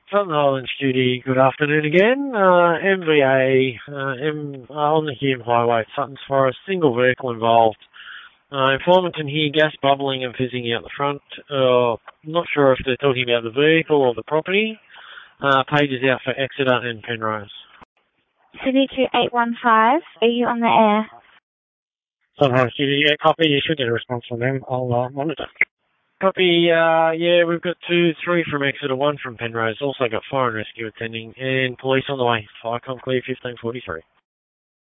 Southern Highlands Duty, good afternoon again. MVA, on the Hume Highway, Sutton's Forest, single vehicle involved. Informant can hear gas bubbling and fizzing out the front. Not sure if they're talking about the vehicle or the property. Pages out for Exeter and Penrose. City 2815, are you on the air? Southern Highlands Duty, yeah, copy. You should get a response from them. I'll monitor. Copy, yeah, we've got 3 from Exeter, 1 from Penrose. Also got fire and rescue attending, and police on the way. Fire com clear, 1543.